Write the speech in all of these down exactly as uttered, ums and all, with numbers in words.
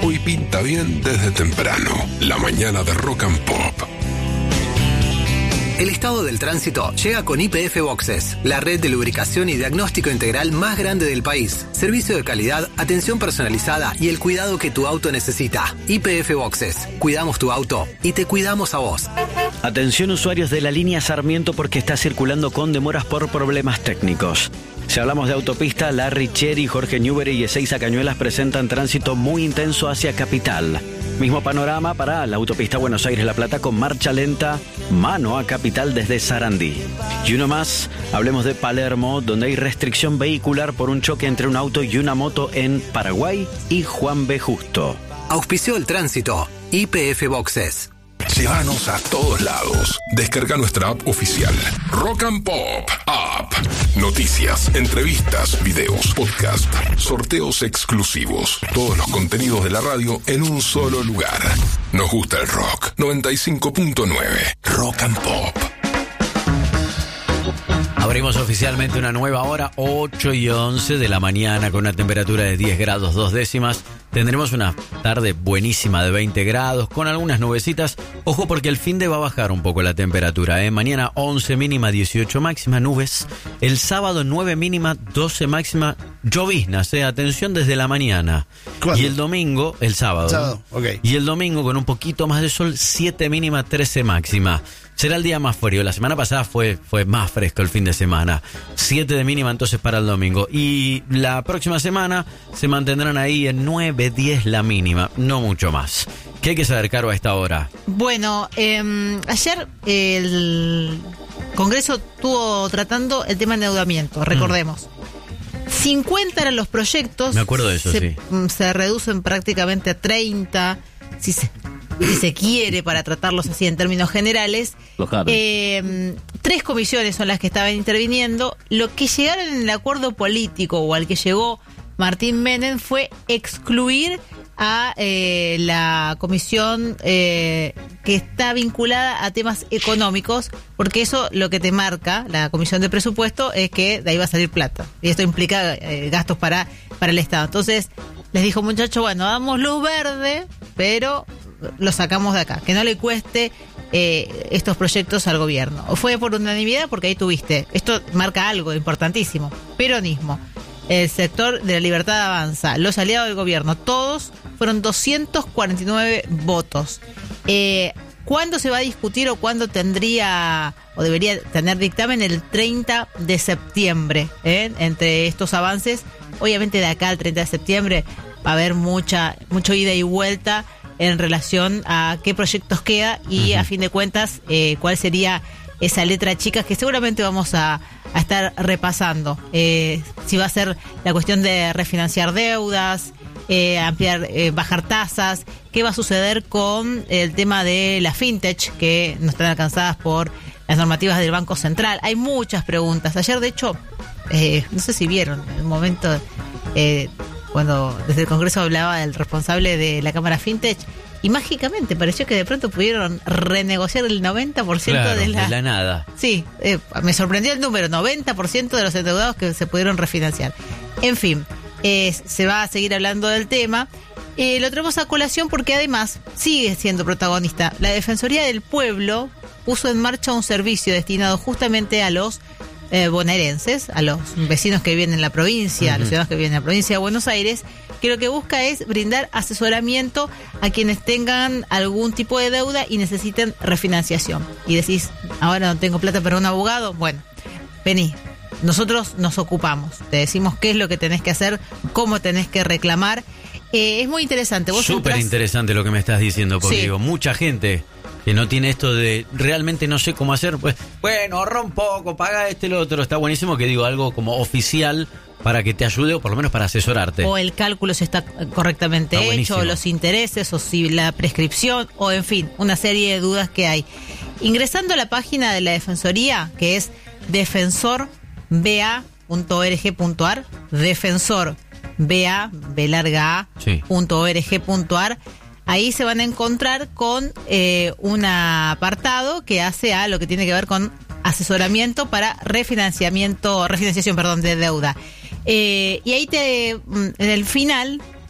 Hoy pinta bien desde temprano. La mañana de Rock and Pop. El estado del tránsito llega con Y P F Boxes, la red de lubricación y diagnóstico integral más grande del país. Servicio de calidad, atención personalizada y el cuidado que tu auto necesita. Y P F Boxes. Cuidamos tu auto y te cuidamos a vos. Atención usuarios de la línea Sarmiento porque está circulando con demoras por problemas técnicos. Si hablamos de autopista, Larry Cherry, Jorge Newbery y Ezeiza Cañuelas presentan tránsito muy intenso hacia Capital. Mismo panorama para la autopista Buenos Aires-La Plata con marcha lenta, mano a Capital desde Sarandí. Y uno más, hablemos de Palermo, donde hay restricción vehicular por un choque entre un auto y una moto en Paraguay y Juan B. Justo. Auspició el tránsito, Y P F Boxes. Llévanos a todos lados. Descarga nuestra app oficial. Rock and Pop App. Noticias, entrevistas, videos, podcast, sorteos exclusivos. Todos los contenidos de la radio en un solo lugar. Nos gusta el rock. noventa y cinco punto nueve. Rock and Pop. Abrimos oficialmente una nueva hora, ocho y once de la mañana, con una temperatura de diez grados dos décimas. Tendremos una tarde buenísima de veinte grados, con algunas nubecitas. Ojo porque el fin de va a bajar un poco la temperatura, ¿eh? Mañana once mínima, dieciocho máxima, nubes. El sábado nueve mínima, doce máxima, lloviznas, ¿eh? Atención desde la mañana. ¿Cuándo? Y el domingo, el sábado. Sábado, ok. Y el domingo con un poquito más de sol, siete mínima, trece máxima. Será el día más frío. La semana pasada fue, fue más fresco el fin de semana. siete de mínima entonces para el domingo. Y la próxima semana se mantendrán ahí en nueve, diez la mínima. No mucho más. ¿Qué hay que saber, Caro, a esta hora? Bueno, eh, ayer el Congreso estuvo tratando el tema de endeudamiento, recordemos. Mm. cincuenta eran los proyectos. Me acuerdo de eso, se, sí. Se reducen prácticamente a treinta, si se... si se quiere, para tratarlos así en términos generales. Eh, tres comisiones son las que estaban interviniendo. Lo que llegaron en el acuerdo político o al que llegó Martín Menem fue excluir a eh, la comisión eh, que está vinculada a temas económicos, porque eso lo que te marca la comisión de presupuesto es que de ahí va a salir plata. Y esto implica eh, gastos para, para el Estado. Entonces les dijo, muchachos, bueno, damos luz verde, pero lo sacamos de acá, que no le cueste eh, estos proyectos al gobierno. O fue por unanimidad, porque ahí tuviste, esto marca algo importantísimo, peronismo, el sector de la Libertad Avanza, los aliados del gobierno, todos fueron doscientos cuarenta y nueve votos. Eh, ¿Cuándo se va a discutir o cuándo tendría o debería tener dictamen? El treinta de septiembre, ¿eh? Entre estos avances, obviamente de acá al treinta de septiembre va a haber mucha, mucho ida y vuelta en relación a qué proyectos queda y, uh-huh, a fin de cuentas, eh, cuál sería esa letra chica que seguramente vamos a, a estar repasando. Eh, si va a ser la cuestión de refinanciar deudas, eh, ampliar, eh, bajar tasas, qué va a suceder con el tema de la fintech, que no están alcanzadas por las normativas del Banco Central. Hay muchas preguntas. Ayer, de hecho, eh, no sé si vieron el momento... Eh, cuando desde el Congreso hablaba del responsable de la Cámara Fintech, y mágicamente pareció que de pronto pudieron renegociar el noventa por ciento, claro, de la... de la nada. Sí, eh, me sorprendió el número, noventa por ciento de los endeudados que se pudieron refinanciar. En fin, eh, se va a seguir hablando del tema. Eh, lo traemos a colación porque además sigue siendo protagonista. La Defensoría del Pueblo puso en marcha un servicio destinado justamente a los Eh, bonaerenses, a los vecinos que viven en la provincia, uh-huh, a los ciudadanos que viven en la provincia de Buenos Aires, que lo que busca es brindar asesoramiento a quienes tengan algún tipo de deuda y necesiten refinanciación. Y decís, ahora no tengo plata para un abogado, bueno, vení, nosotros nos ocupamos, te decimos qué es lo que tenés que hacer, cómo tenés que reclamar. Eh, es muy interesante. Súper interesante lo que me estás diciendo, porque sí, digo, mucha gente que no tiene esto de realmente no sé cómo hacer, pues bueno, ahorra un poco, paga este, lo otro. Está buenísimo que digo algo como oficial para que te ayude o por lo menos para asesorarte. O el cálculo si está correctamente está hecho, o los intereses, o si la prescripción, o en fin, una serie de dudas que hay. Ingresando a la página de la Defensoría, que es defensor b a punto org punto a r, defensor b a, b larga a, sí, punto org punto a r, ahí se van a encontrar con eh, un apartado que hace a lo que tiene que ver con asesoramiento para refinanciamiento, refinanciación, perdón, de deuda. Eh, y ahí te, en el final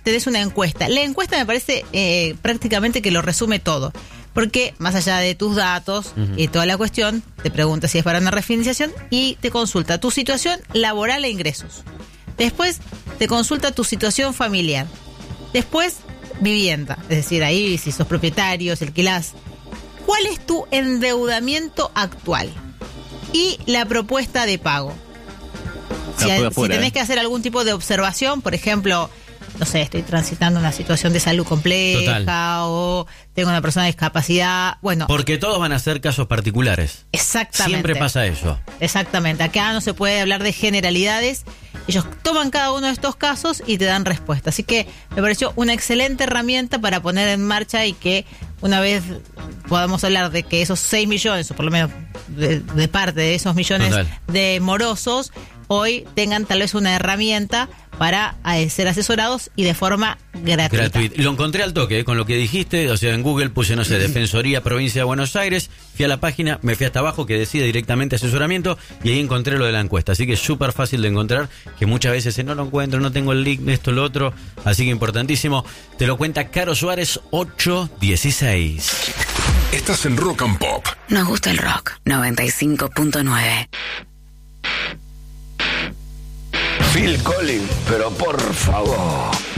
tenés una encuesta. La encuesta me parece eh, prácticamente que lo resume todo. Porque más allá de tus datos uh-huh. y toda la cuestión, te pregunta si es para una refinanciación y te consulta tu situación laboral e ingresos. Después te consulta tu situación familiar. Después, vivienda. Es decir, ahí si sos propietario, si alquilás. ¿Cuál es tu endeudamiento actual? Y la propuesta de pago. Si, si afuera, tenés eh. que hacer algún tipo de observación, por ejemplo, no sé, estoy transitando una situación de salud compleja. Total. O tengo una persona de discapacidad, bueno. Porque todos van a ser casos particulares. Exactamente. Siempre pasa eso. Exactamente. Acá no se puede hablar de generalidades. Ellos toman cada uno de estos casos y te dan respuesta. Así que me pareció una excelente herramienta para poner en marcha y que una vez podamos hablar de que esos seis millones, o por lo menos de, de parte de esos millones Total. de morosos, hoy tengan tal vez una herramienta para eh, ser asesorados y de forma gratuita. Gratuito. Lo encontré al toque, eh, con lo que dijiste, o sea, en Google puse, no sé, Defensoría Provincia de Buenos Aires, fui a la página, me fui hasta abajo que decide directamente asesoramiento y ahí encontré lo de la encuesta. Así que es súper fácil de encontrar, que muchas veces eh, no lo encuentro, no tengo el link, esto, lo otro. Así que importantísimo. Te lo cuenta Caro Suárez, ocho dieciséis. Estás en Rock and Pop. Nos gusta el rock, noventa y cinco punto nueve. Phil Collins, pero por favor.